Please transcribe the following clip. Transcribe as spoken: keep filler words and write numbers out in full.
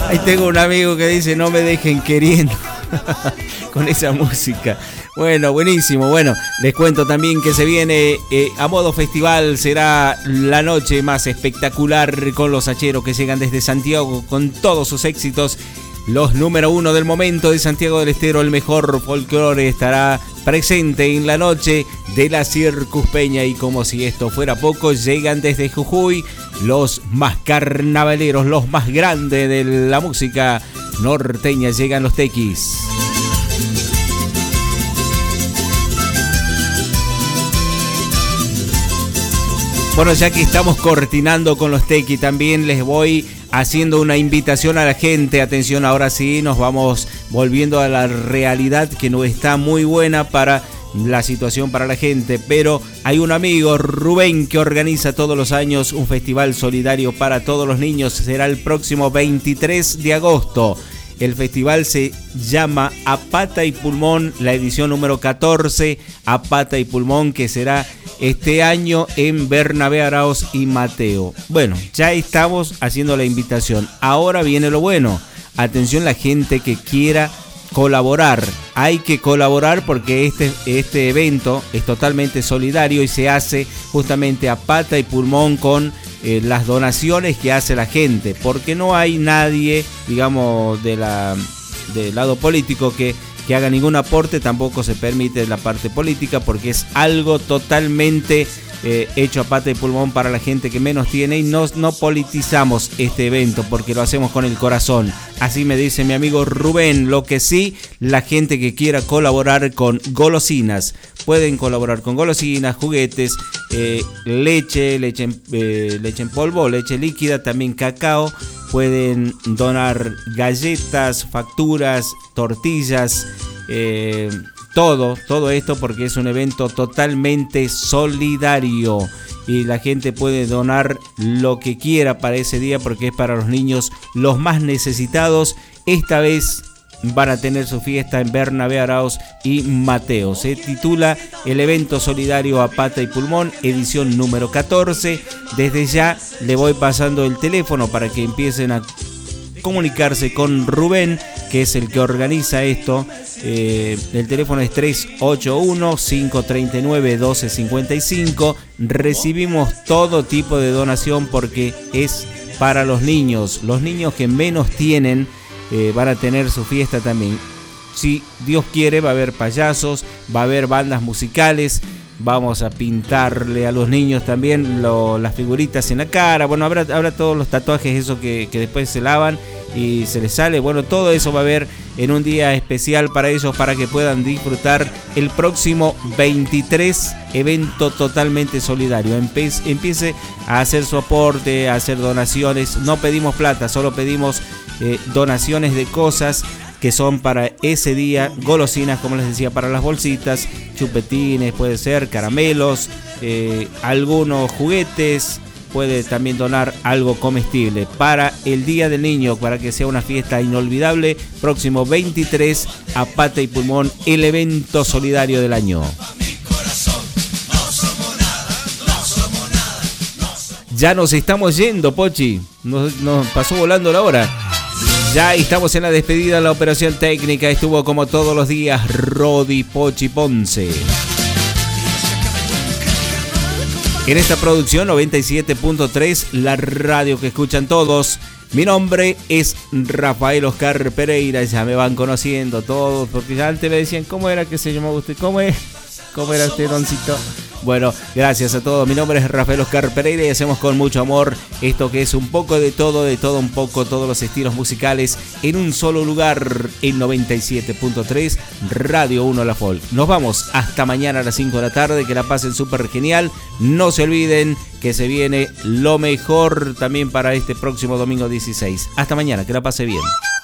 Ahí tengo un amigo que dice no me dejen queriendo con esa música. Bueno, buenísimo. Bueno, les cuento también que se viene eh, a modo festival. Será la noche más espectacular con los hacheros que llegan desde Santiago con todos sus éxitos. Los número uno del momento de Santiago del Estero, el mejor folclore, estará presente en la noche de la Circuspeña. Y como si esto fuera poco, llegan desde Jujuy los más carnavaleros, los más grandes de la música norteña. Llegan los Tequis. Bueno, ya que estamos cortinando con los Tequis, también les voy haciendo una invitación a la gente. Atención, ahora sí, nos vamos volviendo a la realidad que no está muy buena para la situación para la gente, pero hay un amigo, Rubén, que organiza todos los años un festival solidario para todos los niños. Será el próximo veintitrés de agosto. El festival se llama A Pata y Pulmón, la edición número catorce, A Pata y Pulmón, que será este año en Bernabé Araoz y Mateo. Bueno, ya estamos haciendo la invitación. Ahora viene lo bueno. Atención, la gente que quiera colaborar. Hay que colaborar porque este, este evento es totalmente solidario y se hace justamente a pata y pulmón con eh, las donaciones que hace la gente. Porque no hay nadie, digamos, de la, del lado político que... que haga ningún aporte. Tampoco se permite la parte política porque es algo totalmente eh, hecho a pata y pulmón para la gente que menos tiene, y no, no politizamos este evento porque lo hacemos con el corazón. Así me dice mi amigo Rubén. Lo que sí, la gente que quiera colaborar con golosinas, pueden colaborar con golosinas, juguetes, eh, leche, leche en, eh, leche en polvo, leche líquida, también cacao. Pueden donar galletas, facturas, tortillas, eh, todo, todo esto porque es un evento totalmente solidario y la gente puede donar lo que quiera para ese día porque es para los niños los más necesitados. Esta vez van a tener su fiesta en Bernabé Araoz y Mateo. Se titula el evento solidario A Pata y Pulmón, edición número catorce. Desde ya le voy pasando el teléfono para que empiecen a comunicarse con Rubén, que es el que organiza esto. Eh, el teléfono es tres ocho uno, cinco tres nueve, uno dos cinco cinco. Recibimos todo tipo de donación porque es para los niños. Los niños que menos tienen eh, van a tener su fiesta también. Si Dios quiere, va a haber payasos, va a haber bandas musicales. Vamos a pintarle a los niños también lo, las figuritas en la cara. Bueno, habrá, habrá todos los tatuajes, eso que, que después se lavan y se les sale. Bueno, todo eso va a haber en un día especial para ellos, para que puedan disfrutar el próximo veintitrés, evento totalmente solidario. Empe- empiece a hacer su aporte, a hacer donaciones. No pedimos plata, solo pedimos eh, donaciones de cosas que son para ese día, golosinas, como les decía, para las bolsitas, chupetines, puede ser, caramelos, eh, algunos juguetes, puede también donar algo comestible para el Día del Niño, para que sea una fiesta inolvidable. Próximo veintitrés, A Pata y Pulmón, el evento solidario del año. Ya nos estamos yendo, Pochi, nos, nos pasó volando la hora. Ya estamos en la despedida. La operación técnica estuvo como todos los días Rodi Pochi Ponce. En esta producción noventa y siete punto tres, la radio que escuchan todos. Mi nombre es Rafael Oscar Pereira. Ya me van conociendo todos porque ya antes le decían ¿cómo era que se llamaba usted? ¿Cómo es? ¿Cómo era usted, doncito? Bueno, gracias a todos. Mi nombre es Rafael Oscar Pereira y hacemos con mucho amor esto que es un poco de todo, de todo un poco, todos los estilos musicales en un solo lugar, en noventa y siete punto tres, Radio uno La Folk. Nos vamos hasta mañana a las cinco de la tarde, que la pasen súper genial. No se olviden que se viene lo mejor también para este próximo domingo dieciséis. Hasta mañana, que la pase bien.